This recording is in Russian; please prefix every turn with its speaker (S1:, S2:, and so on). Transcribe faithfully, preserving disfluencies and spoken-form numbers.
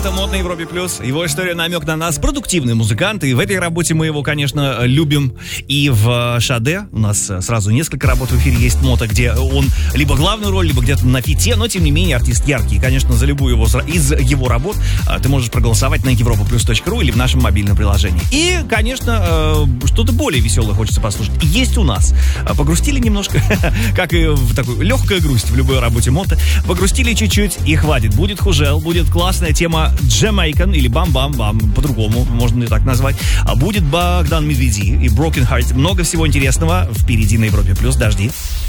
S1: Это мод на Европе Плюс. Его история намек на нас. Продуктивный музыкант. И в этой работе мы его, конечно, любим. И в Шаде у нас сразу несколько работ в эфире есть мота, где он либо главную роль, либо где-то на фите. Но, тем не менее, артист яркий. И, конечно, за любую его, из его работ ты можешь проголосовать на европа плюс точка ру или в нашем мобильном приложении. И, конечно, что-то более веселое хочется послушать. Есть у нас. Погрустили немножко, как и в такой легкая грусть в любой работе мота. Погрустили чуть-чуть и хватит. Будет хужел, будет классная тема Jamaican или Бам-Бам-Бам, по-другому можно и так назвать. А будет Богдан Медведи и Broken Heart. Много всего интересного впереди на Европе Плюс. Дожди.